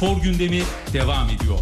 Spor gündemi devam ediyor.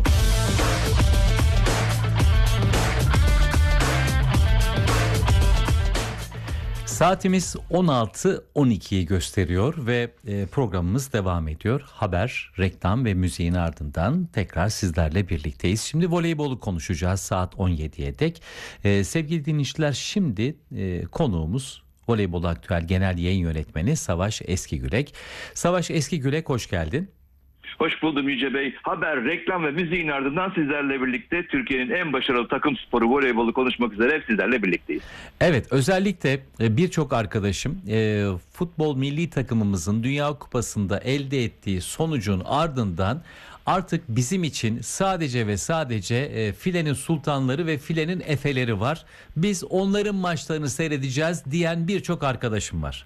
Saatimiz 16:12'yi gösteriyor ve programımız devam ediyor. Haber, reklam ve müziğin ardından tekrar sizlerle birlikteyiz. Şimdi voleybolu konuşacağız saat 17'ye dek. Sevgili dinleyiciler, şimdi konuğumuz Voleybol Aktüel Genel Yayın Yönetmeni Savaş Eskigülek. Savaş Eskigülek, hoş geldin. Hoş buldum Yüce Bey. Haber, reklam ve müziğin ardından sizlerle birlikte Türkiye'nin en başarılı takım sporu voleybolu konuşmak üzere hep sizlerle birlikteyiz. Evet, özellikle birçok arkadaşım futbol milli takımımızın Dünya Kupası'nda elde ettiği sonucun ardından artık bizim için sadece ve sadece filenin sultanları ve filenin efeleri var. Biz onların maçlarını seyredeceğiz diyen birçok arkadaşım var.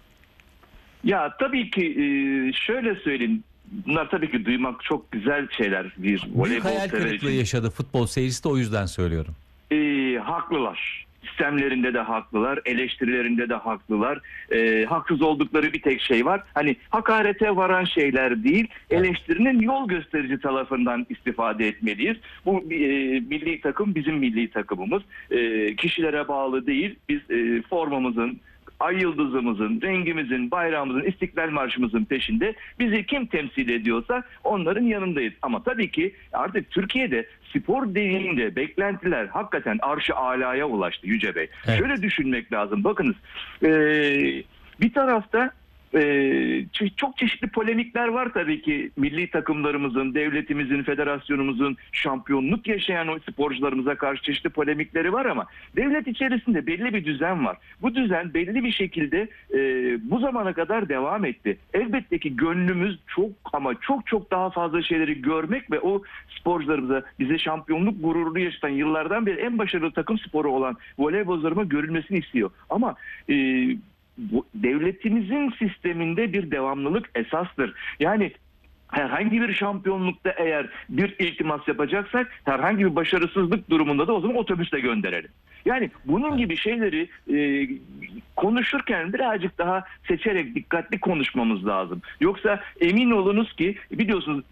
Ya tabii ki şöyle söyleyeyim. Bunlar tabii ki duymak çok güzel şeyler. Bir büyük hayal kırıklığı yaşadı futbol seyircisi de, o yüzden söylüyorum. Haklılar. Sistemlerinde de haklılar, eleştirilerinde de haklılar. Haksız oldukları bir tek şey var. Hani hakarete varan şeyler değil, eleştirinin yol gösterici tarafından istifade etmeliyiz. Bu milli takım bizim milli takımımız. Kişilere bağlı değil. Biz formamızın, ay yıldızımızın, rengimizin, bayrağımızın, İstiklal Marşımızın peşinde. Bizi kim temsil ediyorsa onların yanındayız. Ama tabii ki artık Türkiye'de spor dediğinde beklentiler hakikaten arş-ı alaya ulaştı Yüce Bey. Evet. Şöyle düşünmek lazım. Bakınız, bir tarafta çok çeşitli polemikler var tabii ki. Milli takımlarımızın, devletimizin, federasyonumuzun şampiyonluk yaşayan o sporcularımıza karşı çeşitli polemikleri var ama devlet içerisinde belli bir düzen var. Bu düzen belli bir şekilde bu zamana kadar devam etti. Elbette ki gönlümüz çok ama çok daha fazla şeyleri görmek ve o sporcularımıza, bize şampiyonluk gururunu yaşatan, yıllardan beri en başarılı takım sporu olan voleybolcularıma görülmesini istiyor. Ama bu devletimizin sisteminde bir devamlılık esastır. Yani herhangi bir şampiyonlukta eğer bir iltimas yapacaksak, herhangi bir başarısızlık durumunda da o zaman otobüsle gönderelim. Yani bunun gibi şeyleri konuşurken birazcık daha seçerek dikkatli konuşmamız lazım. Yoksa emin olunuz ki biliyorsunuz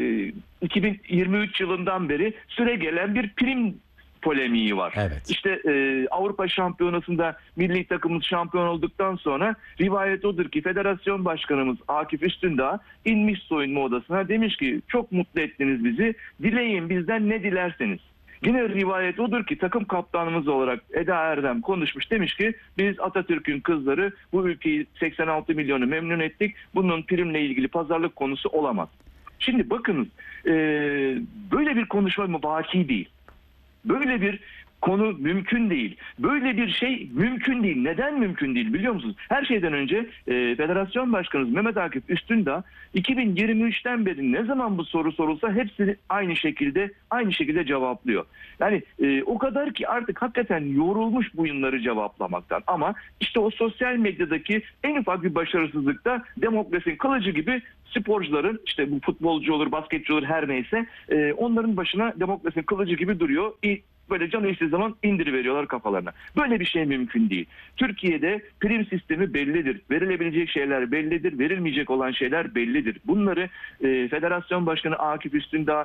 2023 yılından beri süregelen bir prim polemiği var. Evet. İşte Avrupa Şampiyonası'nda milli takımımız şampiyon olduktan sonra rivayet odur ki Federasyon Başkanımız Akif Üstündağ inmiş soyunma odasına, demiş ki çok mutlu ettiniz bizi, dileyin bizden ne dilerseniz. Yine rivayet odur ki takım kaptanımız olarak Eda Erdem konuşmuş, demiş ki biz Atatürk'ün kızları, bu ülkeyi 86 milyonu memnun ettik, bunun primle ilgili pazarlık konusu olamaz. Şimdi bakınız, böyle bir konuşma mübaki değil. Böyle bir konu mümkün değil. Böyle bir şey mümkün değil. Neden mümkün değil biliyor musunuz? Her şeyden önce Federasyon Başkanımız Mehmet Akif Üstündağ 2023'ten beri ne zaman bu soru sorulsa hepsini aynı şekilde cevaplıyor. Yani o kadar ki artık hakikaten yorulmuş bu yılları cevaplamaktan. Ama işte o sosyal medyadaki en ufak bir başarısızlıkta demokrasinin kılıcı gibi sporcuların, işte bu futbolcu olur, basketçi olur, her neyse, onların başına demokrasinin kılıcı gibi duruyor. Böyle canı istediği zaman indiriveriyorlar kafalarına. Böyle bir şey mümkün değil. Türkiye'de prim sistemi bellidir. Verilebilecek şeyler bellidir. Verilmeyecek olan şeyler bellidir. Bunları Federasyon Başkanı Akif Üstündağ,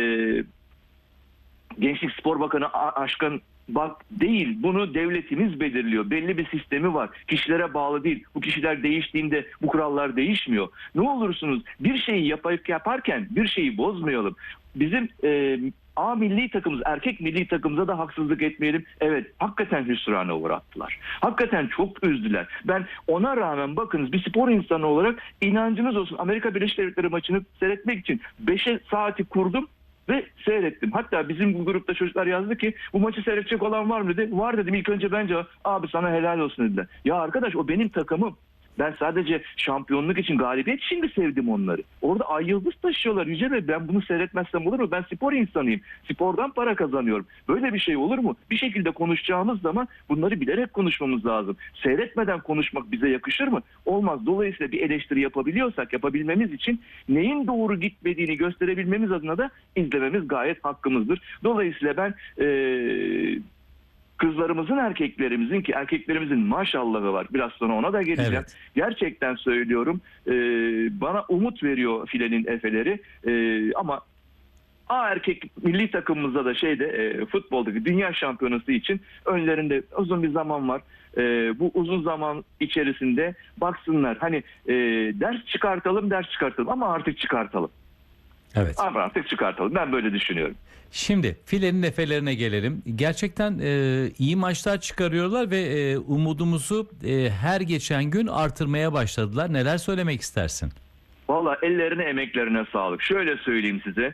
Gençlik Spor Bakanı Aşkın Bak değil. Bunu devletimiz belirliyor. Belli bir sistemi var. Kişilere bağlı değil. Bu kişiler değiştiğinde bu kurallar değişmiyor. Ne olursunuz bir şeyi yaparken bir şeyi bozmayalım. Bizim A milli takımımız, erkek milli takımımıza da haksızlık etmeyelim. Evet, hakikaten hüsrana uğrattılar. Hakikaten çok üzdüler. Ben ona rağmen bakınız, bir spor insanı olarak inancınız olsun, Amerika Birleşik Devletleri maçını seyretmek için 5'e saati kurdum ve seyrettim. Hatta bizim bu grupta çocuklar yazdı ki bu maçı seyredecek olan var mı dedi. Var dedim ilk önce, bence abi sana helal olsun dediler. Ya arkadaş, o benim takımım. Ben sadece şampiyonluk için, galibiyet için de sevdim onları. Orada ay yıldız taşıyorlar Yüce Bey. Ben bunu seyretmezsem olur mu? Ben spor insanıyım. Spordan para kazanıyorum. Böyle bir şey olur mu? Bir şekilde konuşacağımız zaman bunları bilerek konuşmamız lazım. Seyretmeden konuşmak bize yakışır mı? Olmaz. Dolayısıyla bir eleştiri yapabiliyorsak, yapabilmemiz için neyin doğru gitmediğini gösterebilmemiz adına da izlememiz gayet hakkımızdır. Dolayısıyla ben kızlarımızın, erkeklerimizin, ki erkeklerimizin maşallahı var. Biraz sonra ona da geleceğim. Evet. Gerçekten söylüyorum. Bana umut veriyor filenin efeleri. Ama erkek milli takımımızda da futboldaki dünya şampiyonası için önlerinde uzun bir zaman var. Bu uzun zaman içerisinde baksınlar. Hani ders çıkartalım ama artık çıkartalım. Evet. Ama artık çıkartalım. Ben böyle düşünüyorum. Şimdi filenin efelerine gelelim. Gerçekten iyi maçlar çıkarıyorlar ve umudumuzu her geçen gün artırmaya başladılar. Neler söylemek istersin? Valla ellerine, emeklerine sağlık. Şöyle söyleyeyim size.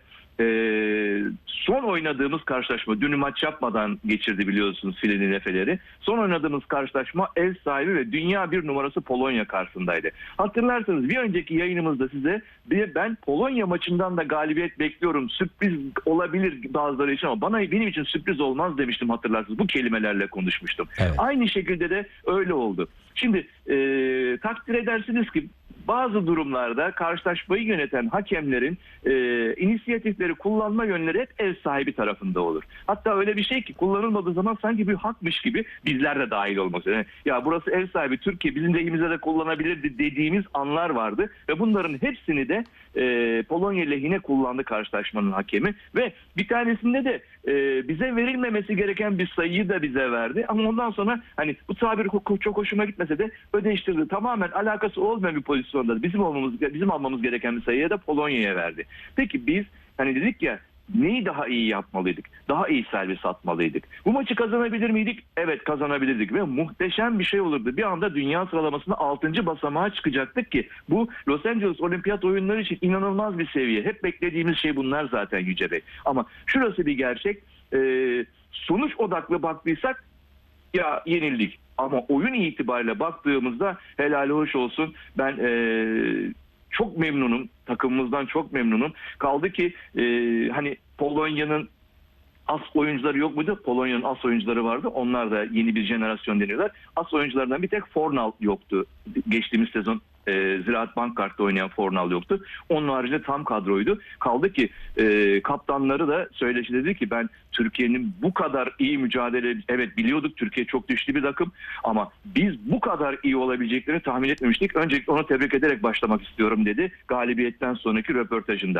Son oynadığımız karşılaşma, dünü maç yapmadan geçirdi biliyorsunuz filenin efeleri. Son oynadığımız karşılaşma ev sahibi ve dünya bir numarası Polonya karşısındaydı. Hatırlarsanız bir önceki yayınımızda size ben Polonya maçından da galibiyet bekliyorum. Sürpriz olabilir bazıları için ama benim için sürpriz olmaz demiştim, hatırlarsınız. Bu kelimelerle konuşmuştum. Evet. Aynı şekilde de öyle oldu. Şimdi takdir edersiniz ki bazı durumlarda karşılaşmayı yöneten hakemlerin inisiyatifleri kullanma yönleri hep ev sahibi tarafında olur. Hatta öyle bir şey ki kullanılmadığı zaman sanki bir hakmış gibi bizler de dahil olmak üzere. Yani, ya burası ev sahibi Türkiye, bizim lehimize de kullanabilirdi dediğimiz anlar vardı. Ve bunların hepsini de Polonya lehine kullandı karşılaşmanın hakemi. Ve bir tanesinde de bize verilmemesi gereken bir sayıyı da bize verdi. Ama ondan sonra hani bu tabir çok hoşuma gitmese de ödeştirdi. Tamamen alakası olmayan bir pozisyonda bizim almamız gereken bir sayıya da Polonya'ya verdi. Peki biz hani dedik ya, neyi daha iyi yapmalıydık? Daha iyi servis atmalıydık. Bu maçı kazanabilir miydik? Evet, kazanabilirdik ve muhteşem bir şey olurdu. Bir anda dünya sıralamasında 6. basamağa çıkacaktık ki bu Los Angeles Olimpiyat Oyunları için inanılmaz bir seviye. Hep beklediğimiz şey bunlar zaten Yüce Bey. Ama şurası bir gerçek. Sonuç odaklı baktıysak ya yenildik. Ama oyun itibariyle baktığımızda helal hoş olsun. Ben çok memnunum. Takımımızdan çok memnunum. Kaldı ki hani Polonya'nın as oyuncuları yok muydu? Polonya'nın as oyuncuları vardı. Onlar da yeni bir jenerasyon deniyorlar. As oyuncularından bir tek Fornal yoktu. Geçtiğimiz sezon Ziraat Bankkart'ta oynayan Fornal yoktu. Onun haricinde tam kadroydu. Kaldı ki kaptanları da söyleşi dedi ki ben Türkiye'nin bu kadar iyi mücadele, evet biliyorduk Türkiye çok güçlü bir takım ama biz bu kadar iyi olabileceklerini tahmin etmemiştik. Öncelikle onu tebrik ederek başlamak istiyorum dedi galibiyetten sonraki röportajında.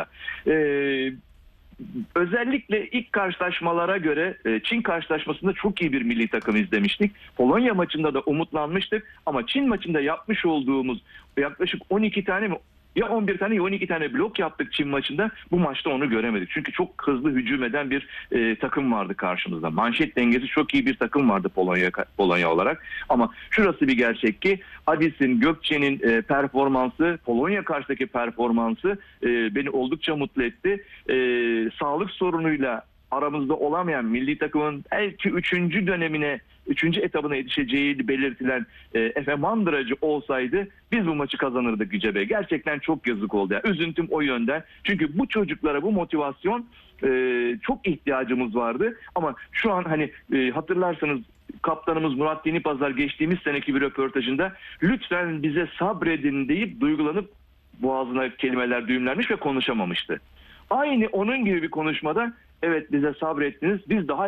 Özellikle ilk karşılaşmalara göre Çin karşılaşmasında çok iyi bir milli takım izlemiştik. Polonya maçında da umutlanmıştık ama Çin maçında yapmış olduğumuz yaklaşık 12 tane mi, ya 11 tane ya 12 tane blok yaptık Çin maçında. Bu maçta onu göremedik. Çünkü çok hızlı hücum eden bir takım vardı karşımızda. Manşet dengesi çok iyi bir takım vardı Polonya olarak. Ama şurası bir gerçek ki Adis'in, Gökçe'nin performansı, Polonya karşıdaki performansı beni oldukça mutlu etti. Sağlık sorunuyla aramızda olamayan milli takımın belki 3. dönemine, 3. etabına yetişeceği belirtilen Efe Mandıracı olsaydı biz bu maçı kazanırdık Yüce Bey. Gerçekten çok yazık oldu. Yani üzüntüm o yönden. Çünkü bu çocuklara bu motivasyon çok ihtiyacımız vardı. Ama şu an hani hatırlarsanız kaptanımız Murat Yenipazar geçtiğimiz seneki bir röportajında lütfen bize sabredin deyip duygulanıp boğazına kelimeler düğümlenmiş ve konuşamamıştı. Aynı onun gibi bir konuşmada evet bize sabrettiniz, biz daha